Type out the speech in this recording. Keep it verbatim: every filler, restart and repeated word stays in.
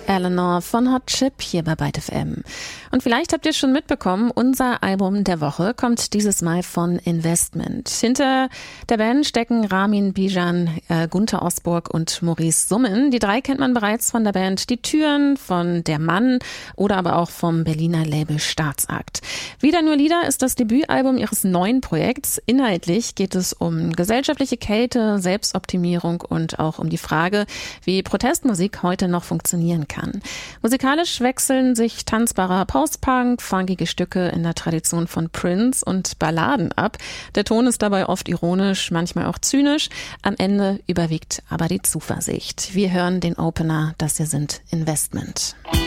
Eleanor von Hot Chip hier bei Byte F M. Und vielleicht habt ihr schon mitbekommen, unser Album der Woche kommt dieses Mal von Investment. Hinter der Band stecken Ramin Bijan, äh, Gunther Osburg und Maurice Summen. Die drei kennt man bereits von der Band Die Türen, von Der Mann oder aber auch vom Berliner Label Staatsakt. Wieder nur Lieder ist das Debütalbum ihres neuen Projekts. Inhaltlich geht es um gesellschaftliche Kälte, Selbstoptimierung und auch um die Frage, wie Protestmusik heute noch funktionieren kann. Kann. Musikalisch wechseln sich tanzbarer Post-Punk, funkige Stücke in der Tradition von Prince und Balladen ab. Der Ton ist dabei oft ironisch, manchmal auch zynisch. Am Ende überwiegt aber die Zuversicht. Wir hören den Opener, das hier sind Investment.